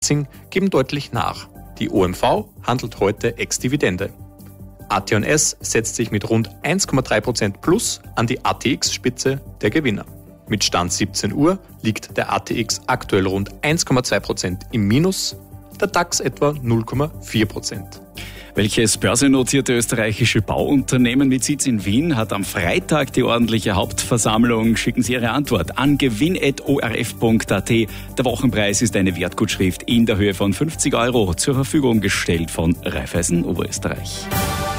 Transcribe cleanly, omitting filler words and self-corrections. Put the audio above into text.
geben deutlich nach. Die OMV handelt heute ex-Dividende. AT&S setzt sich mit rund 1,3% plus an die ATX-Spitze der Gewinner. Mit Stand 17 Uhr liegt der ATX aktuell rund 1,2% im Minus, der DAX etwa 0,4%. Welches börsennotierte österreichische Bauunternehmen mit Sitz in Wien hat am Freitag die ordentliche Hauptversammlung? Schicken Sie Ihre Antwort an gewinn@orf.at. Der Wochenpreis ist eine Wertgutschrift in der Höhe von 50 € zur Verfügung gestellt von Raiffeisen Oberösterreich.